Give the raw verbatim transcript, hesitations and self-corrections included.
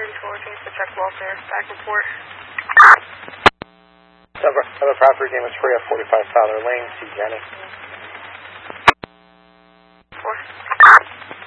thirty-four, change the check welfare. Back report. Have a property name is Freya, forty-five Fowler Lane, see Jenny.